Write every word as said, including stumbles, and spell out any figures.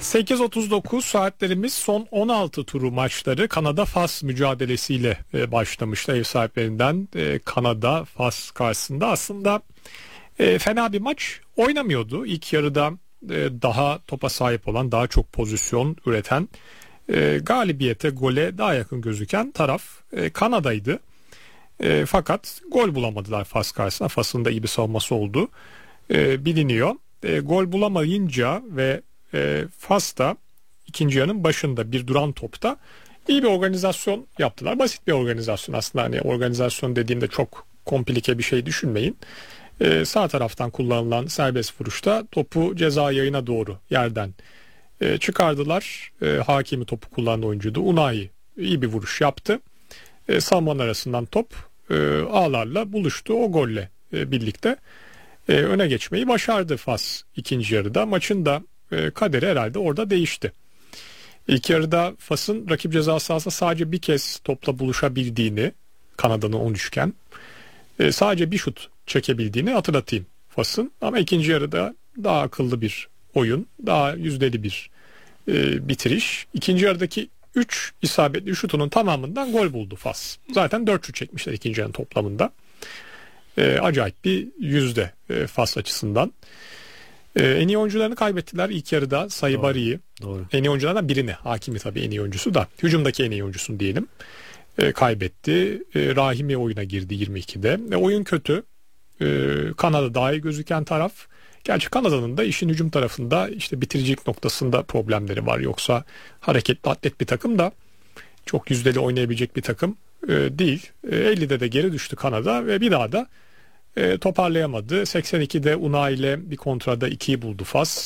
sekiz otuz dokuz saatlerimiz son on altı turu maçları Kanada-Fas mücadelesiyle e, başlamıştı. Ev sahiplerinden e, Kanada-Fas karşısında aslında e, fena bir maç oynamıyordu. İlk yarıda e, daha topa sahip olan, daha çok pozisyon üreten, e, galibiyete, gole daha yakın gözüken taraf e, Kanada'ydı. E, fakat gol bulamadılar Fas karşısında. Fas'ın da iyi bir savunması oldu e, biliniyor. E, gol bulamayınca ve e, Fas da ikinci yarının başında bir duran topta iyi bir organizasyon yaptılar. Basit bir organizasyon aslında, hani organizasyon dediğimde çok komplike bir şey düşünmeyin. E, sağ taraftan kullanılan serbest vuruşta topu ceza yayına doğru yerden e, çıkardılar. E, hakimi topu kullanan oyuncuydu. Unai iyi bir vuruş yaptı. E, savunmanın arasından top e, ağlarla buluştu. O golle e, birlikte e, öne geçmeyi başardı Fas ikinci yarıda. Maçın da e, kaderi herhalde orada değişti. İlk yarıda Fas'ın rakip ceza sahasında sadece bir kez topla buluşabildiğini, Kanada'nın on üçgen e, sadece bir şut çekebildiğini hatırlatayım Fas'ın. Ama ikinci yarıda daha akıllı bir oyun, daha yüzdeli bir e, bitiriş. İkinci yarıdaki üç isabetli şutunun tamamından gol buldu Fas. Zaten dört şut çekmişler ikinci yarının toplamında. E, acayip bir yüzde e, Fas açısından. E, en iyi oyuncularını kaybettiler ilk yarıda. Sayıbari'yi. En iyi oyunculardan birini. Hakimi tabii en iyi oyuncusu da. Hücumdaki en iyi oyuncusunu diyelim. E, kaybetti. E, Rahimi oyuna girdi yirmi ikide. E, oyun kötü. E, Kanada daha iyi gözüken taraf. Gerçi Kanada'nın da işin hücum tarafında işte bitiricilik noktasında problemleri var. Yoksa hareketli atlet bir takım da çok yüzdeli oynayabilecek bir takım e, değil. E, ellide de geri düştü Kanada ve bir daha da e, toparlayamadı. seksen ikide Unai ile bir kontrada ikiyi buldu Fas.